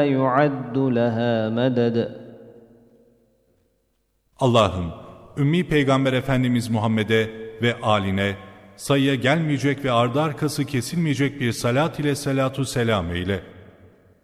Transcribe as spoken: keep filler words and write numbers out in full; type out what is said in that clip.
يعد لها مدد. Allah'ım, Ümmi Peygamber Efendimiz Muhammed'e ve âline sayıya gelmeyecek ve ardı arkası kesilmeyecek bir salat ile selatu selam eyle.